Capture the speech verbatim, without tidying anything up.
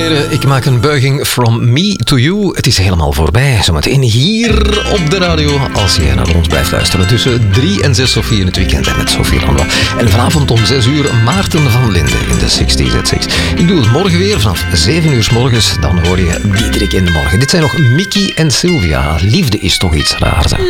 heren, ik maak een buiging from me to you. Het is helemaal voorbij. Zometeen hier op de radio, als je naar ons blijft luisteren. Tussen drie en zes Sofie in het weekend en met Sophie Landa. En vanavond om zes uur Maarten van Linden in de zestig at zes. Ik doe het morgen weer vanaf zeven uur 's morgens. Dan hoor je Diederik in de morgen. Dit zijn nog Mickey en Sylvia. Liefde is toch iets raars, hè?